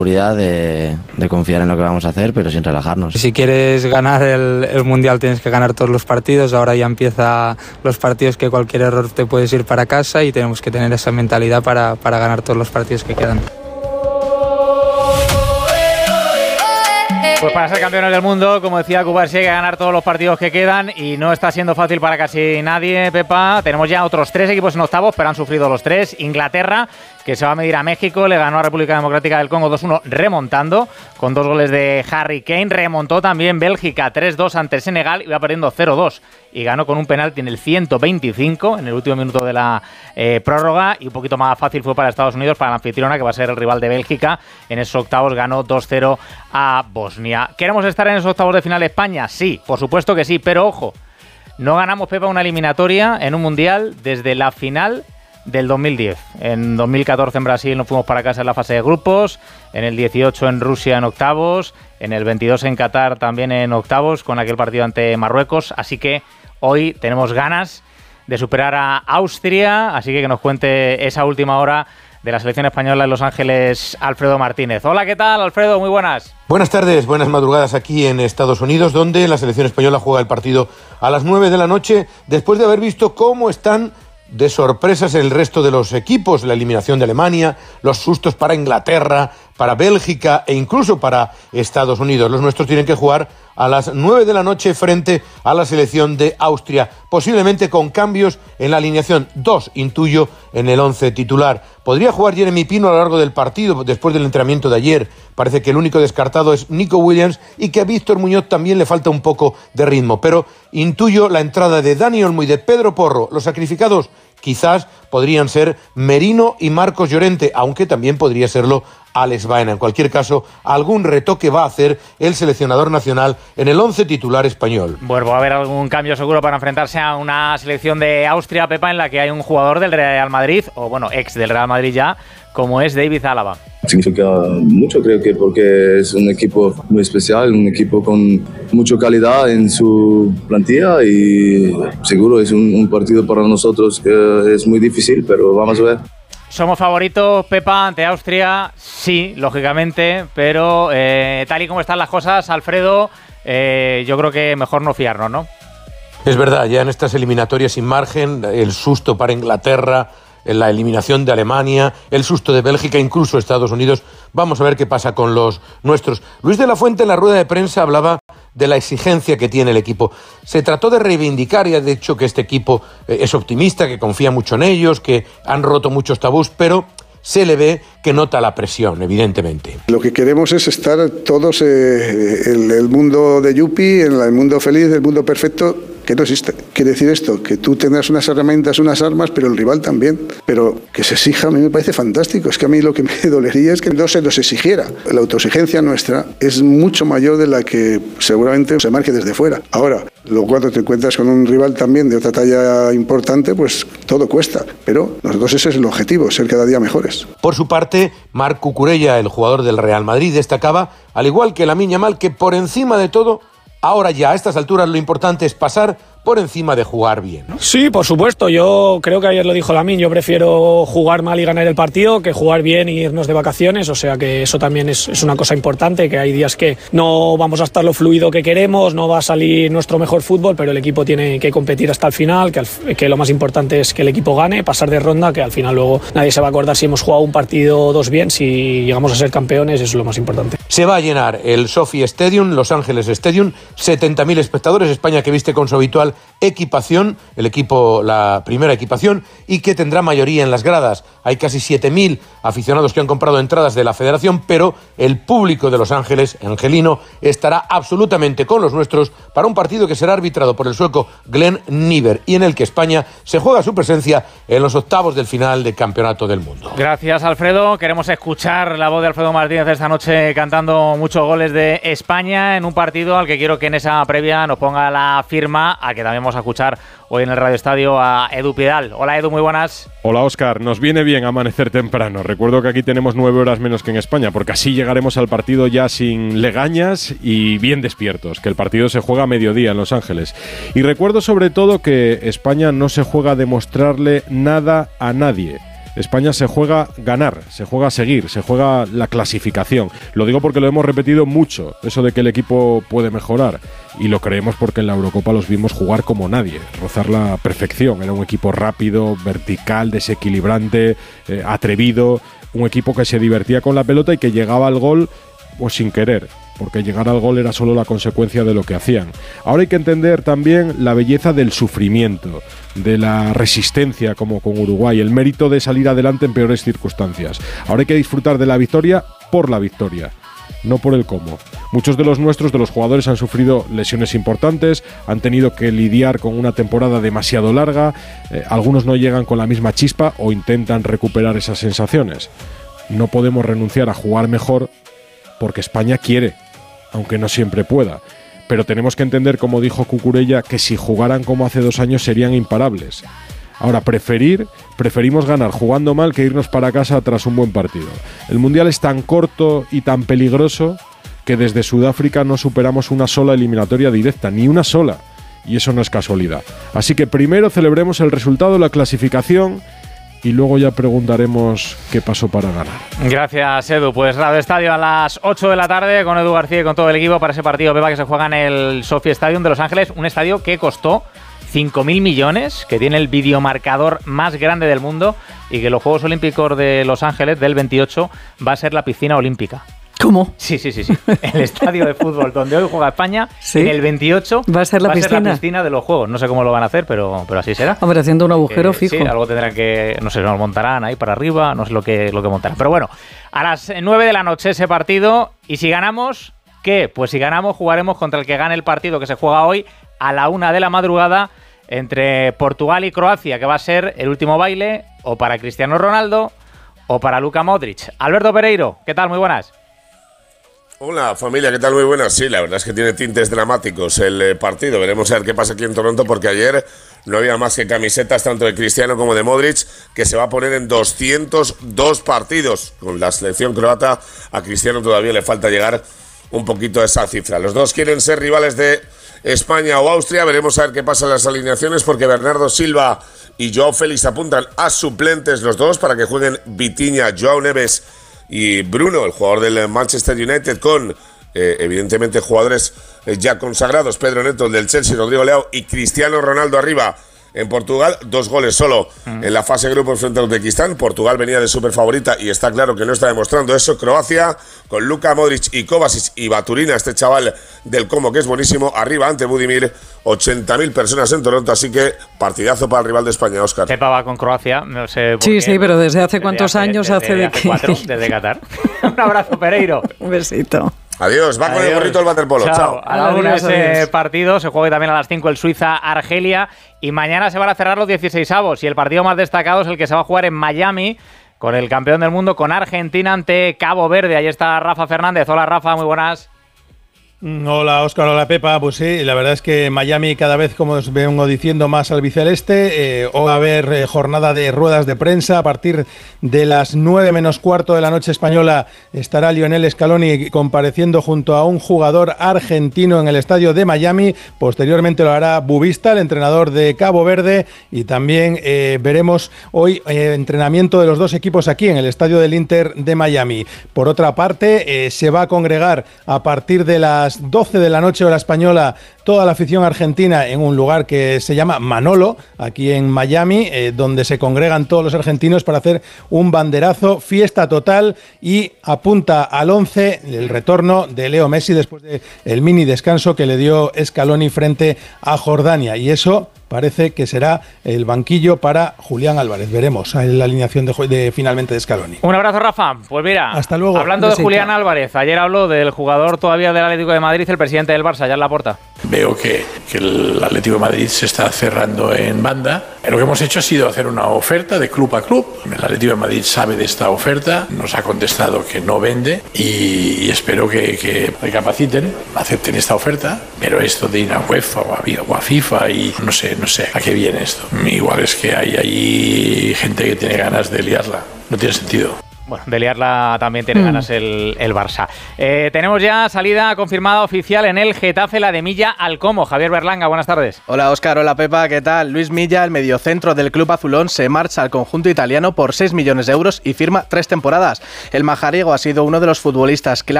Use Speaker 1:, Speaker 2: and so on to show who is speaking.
Speaker 1: seguridad de confiar en lo que vamos a hacer, pero sin relajarnos.
Speaker 2: Si quieres ganar el Mundial tienes que ganar todos los partidos. Ahora ya empieza los partidos que cualquier error te puedes ir para casa y tenemos que tener esa mentalidad para ganar todos los partidos que quedan.
Speaker 3: Pues para ser campeones del mundo, como decía Cubarsí, hay que ganar todos los partidos que quedan y no está siendo fácil para casi nadie, Pepa. Tenemos ya otros 3 equipos en octavos, pero han sufrido los 3. Inglaterra, que se va a medir a México, le ganó a República Democrática del Congo 2-1 remontando, con 2 goles de Harry Kane. Remontó también Bélgica 3-2 ante Senegal, iba perdiendo 0-2 y ganó con un penalti en el 125, en el último minuto de la prórroga, y un poquito más fácil fue para Estados Unidos, para la anfitriona, que va a ser el rival de Bélgica. En esos octavos ganó 2-0 a Bosnia. ¿Queremos estar en esos octavos de final de España? Sí, por supuesto que sí, pero ojo, no ganamos, Pepa, una eliminatoria en un mundial desde la final del 2010. En 2014 en Brasil nos fuimos para casa en la fase de grupos, en el 18 en Rusia en octavos, en el 22 en Qatar también en octavos, con aquel partido ante Marruecos, así que hoy tenemos ganas de superar a Austria, así que nos cuente esa última hora de la selección española en Los Ángeles, Alfredo Martínez. Hola, ¿qué tal, Alfredo? Muy buenas.
Speaker 4: Buenas tardes, buenas madrugadas aquí en Estados Unidos, donde la selección española juega el partido a las 9 de la noche, después de haber visto cómo están de sorpresas el resto de los equipos, la eliminación de Alemania, los sustos para Inglaterra, para Bélgica e incluso para Estados Unidos. Los nuestros tienen que jugar a las 9 de la noche frente a la selección de Austria, posiblemente con cambios en la alineación. 2, intuyo, en el 11 titular. Podría jugar Jeremy Pino a lo largo del partido, después del entrenamiento de ayer. Parece que el único descartado es Nico Williams y que a Víctor Muñoz también le falta un poco de ritmo. Pero intuyo la entrada de Dani Olmo y de Pedro Porro. Los sacrificados quizás podrían ser Merino y Marcos Llorente, aunque también podría serlo Alex Baena. En cualquier caso, algún retoque va a hacer el seleccionador nacional en el 11 titular español.
Speaker 3: Bueno, va a haber algún cambio seguro para enfrentarse a una selección de Austria, Pepa, en la que hay un jugador del Real Madrid, o bueno, ex del Real Madrid ya, como es David Alaba.
Speaker 5: Significa mucho, creo que porque es un equipo muy especial, un equipo con mucha calidad en su plantilla y seguro es un partido para nosotros que es muy difícil, pero vamos a ver.
Speaker 3: ¿Somos favoritos, Pepa, ante Austria? Sí, lógicamente, pero tal y como están las cosas, Alfredo, yo creo que mejor no fiarnos, ¿no?
Speaker 4: Es verdad, ya en estas eliminatorias sin margen, el susto para Inglaterra, la eliminación de Alemania, el susto de Bélgica, incluso Estados Unidos. Vamos a ver qué pasa con los nuestros. Luis de la Fuente en la rueda de prensa hablaba de la exigencia que tiene el equipo. Se trató de reivindicar y ha dicho que este equipo es optimista, que confía mucho en ellos, que han roto muchos tabús, pero se le ve que nota la presión, evidentemente.
Speaker 6: Lo que queremos es estar todos en el mundo de Yupi, en el mundo feliz, el mundo perfecto, que no existe. Quiere decir esto, que tú tendrás unas herramientas, unas armas, pero el rival también. Pero que se exija, a mí me parece fantástico. Es que a mí lo que me dolería es que no se nos exigiera. La autoexigencia nuestra es mucho mayor de la que seguramente se marque desde fuera. Ahora, cuando te encuentras con un rival también de otra talla importante, pues todo cuesta. Pero nosotros ese es el objetivo, ser cada día mejores.
Speaker 4: Por su parte, Marc Cucurella, el jugador del Real Madrid, destacaba, al igual que Lamine Yamal, que por encima de todo, ahora ya a estas alturas lo importante es pasar por encima de jugar bien, ¿no?
Speaker 7: Sí, por supuesto. Yo creo que ayer lo dijo Lamine, yo prefiero jugar mal y ganar el partido que jugar bien y irnos de vacaciones, o sea que eso también es una cosa importante, que hay días que no vamos a estar lo fluido que queremos, no va a salir nuestro mejor fútbol, pero el equipo tiene que competir hasta el final, que lo más importante es que el equipo gane, pasar de ronda, que al final luego nadie se va a acordar si hemos jugado un partido o dos bien, si llegamos a ser campeones, eso es lo más importante.
Speaker 4: Se va a llenar el SoFi Stadium, Los Ángeles Stadium, 70.000 espectadores, España que viste con su habitual equipación, el equipo, la primera equipación, y que tendrá mayoría en las gradas. Hay casi 7.000 aficionados que han comprado entradas de la federación, pero el público de Los Ángeles, angelino, estará absolutamente con los nuestros para un partido que será arbitrado por el sueco Glenn Niever y en el que España se juega su presencia en los octavos del final del Campeonato del Mundo.
Speaker 3: Gracias, Alfredo. Queremos escuchar la voz de Alfredo Martínez esta noche cantando muchos goles de España en un partido al que quiero que en esa previa nos ponga la firma, a que también vamos a escuchar hoy en el Radio Estadio a Edu Pidal. Hola, Edu, muy buenas.
Speaker 8: Hola, Óscar. Nos viene bien amanecer temprano. Recuerdo que aquí tenemos 9 horas menos que en España, porque así llegaremos al partido ya sin legañas y bien despiertos, que el partido se juega a mediodía en Los Ángeles. Y recuerdo sobre todo que España no se juega a demostrarle nada a nadie, España se juega ganar, se juega seguir, se juega la clasificación. Lo digo porque lo hemos repetido mucho, eso de que el equipo puede mejorar. Y lo creemos porque en la Eurocopa los vimos jugar como nadie, rozar la perfección. Era un equipo rápido, vertical, desequilibrante, atrevido. Un equipo que se divertía con la pelota y que llegaba al gol pues sin querer, porque llegar al gol era solo la consecuencia de lo que hacían. Ahora hay que entender también la belleza del sufrimiento, de la resistencia como con Uruguay, el mérito de salir adelante en peores circunstancias. Ahora hay que disfrutar de la victoria por la victoria, no por el cómo. Muchos de los nuestros, de los jugadores, han sufrido lesiones importantes, han tenido que lidiar con una temporada demasiado larga, algunos no llegan con la misma chispa o intentan recuperar esas sensaciones. No podemos renunciar a jugar mejor porque España quiere, aunque no siempre pueda. Pero tenemos que entender, como dijo Cucurella, que si jugaran como hace 2 años serían imparables. Ahora, preferimos ganar jugando mal que irnos para casa tras un buen partido. El Mundial es tan corto y tan peligroso que desde Sudáfrica no superamos una sola eliminatoria directa, ni una sola. Y eso no es casualidad. Así que primero celebremos el resultado, la clasificación, y luego ya preguntaremos qué pasó para ganar.
Speaker 3: Gracias, Edu. Pues Radio Estadio a las 8 de la tarde con Edu García y con todo el equipo para ese partido, Pepa, que se juega en el Sophie Stadium de Los Ángeles, un estadio que costó 5.000 millones, que tiene el videomarcador más grande del mundo y que los Juegos Olímpicos de Los Ángeles del 28 va a ser la piscina olímpica.
Speaker 9: ¿Cómo?
Speaker 3: Sí. El estadio de fútbol donde hoy juega España,
Speaker 9: ¿sí?
Speaker 3: En el 28
Speaker 9: va a ser la
Speaker 3: piscina de los Juegos. No sé cómo lo van a hacer, pero así será.
Speaker 9: Hombre, haciendo un agujero fijo.
Speaker 3: Sí, algo tendrán que, no sé, nos montarán ahí para arriba, no sé lo que montarán. Pero bueno, a las 9 de la noche ese partido, y si ganamos, ¿qué? Pues si ganamos jugaremos contra el que gane el partido que se juega hoy a la 1 de la madrugada entre Portugal y Croacia, que va a ser el último baile o para Cristiano Ronaldo o para Luka Modric. Alberto Pereiro, ¿qué tal? Muy buenas.
Speaker 10: Hola familia, ¿qué tal? Muy buenas. Sí, la verdad es que tiene tintes dramáticos el partido. Veremos a ver qué pasa aquí en Toronto, porque ayer no había más que camisetas tanto de Cristiano como de Modric, que se va a poner en 202 partidos. Con la selección croata a Cristiano todavía le falta llegar un poquito a esa cifra. Los dos quieren ser rivales de España o Austria. Veremos a ver qué pasa en las alineaciones, porque Bernardo Silva y Joao Félix apuntan a suplentes los dos para que jueguen Vitinha, Joao Neves y Bruno, el jugador del Manchester United, con evidentemente jugadores ya consagrados: Pedro Neto, el del Chelsea, Rodrigo Leao y Cristiano Ronaldo arriba. En Portugal, 2 goles solo en la fase de grupos frente a Uzbekistán. Portugal venía de súper favorita y está claro que no está demostrando eso. Croacia, con Luka Modric y Kovacic y Baturina, este chaval del Como que es buenísimo, arriba ante Budimir. 80.000 personas en Toronto, así que partidazo para el rival de España, Óscar.
Speaker 3: Pepa va con Croacia, no sé por qué.
Speaker 9: Sí, pero ¿desde hace cuántos años hace de que?
Speaker 3: 4, desde Qatar. Un abrazo, Pereiro.
Speaker 9: Un besito.
Speaker 10: Adiós, va con el gorrito del waterpolo. Chao.
Speaker 3: A la 1 ese partido, se juega también a las 5 el Suiza-Argelia, y mañana se van a cerrar los 16avos, y el partido más destacado es el que se va a jugar en Miami con el campeón del mundo, con Argentina ante Cabo Verde. Ahí está Rafa Fernández. Hola Rafa, muy buenas.
Speaker 11: Hola Óscar, hola Pepa. Pues sí, la verdad es que Miami cada vez, como os vengo diciendo, más albiceleste. Hoy va a haber jornada de ruedas de prensa. A partir de las 9 menos cuarto de la noche española estará Lionel Scaloni compareciendo junto a un jugador argentino en el estadio de Miami. Posteriormente lo hará Bubista, el entrenador de Cabo Verde, y también veremos hoy entrenamiento de los dos equipos aquí en el estadio del Inter de Miami. Por otra parte, se va a congregar a partir de las 12 de la noche hora española toda la afición argentina en un lugar que se llama Manolo, aquí en Miami, donde se congregan todos los argentinos para hacer un banderazo, fiesta total, y apunta al 11 el retorno de Leo Messi después del mini descanso que le dio Scaloni frente a Jordania, y eso parece que será el banquillo para Julián Álvarez. Veremos la alineación finalmente de Scaloni.
Speaker 3: Un abrazo, Rafa. Pues mira,
Speaker 11: hasta luego.
Speaker 3: Hablando de Julián Álvarez, ayer habló del jugador todavía del Atlético de Madrid, el presidente del Barça, Jan Laporta.
Speaker 12: Veo que el Atlético de Madrid se está cerrando en banda. Lo que hemos hecho ha sido hacer una oferta de club a club. El Atlético de Madrid sabe de esta oferta, nos ha contestado que no vende, y espero que recapaciten, acepten esta oferta. Pero esto de ir a UEFA o a FIFA y no sé a qué viene esto. Igual es que hay ahí gente que tiene ganas de liarla. No tiene sentido.
Speaker 3: Bueno, de liarla también tiene ganas el Barça. Tenemos ya salida confirmada oficial en el Getafe, la de Milla al Como. Javier Berlanga, buenas tardes.
Speaker 13: Hola Óscar, hola Pepa, ¿qué tal? Luis Milla, el mediocentro del club azulón, se marcha al conjunto italiano por 6 millones de euros y firma 3 temporadas. El majariego ha sido uno de los futbolistas clave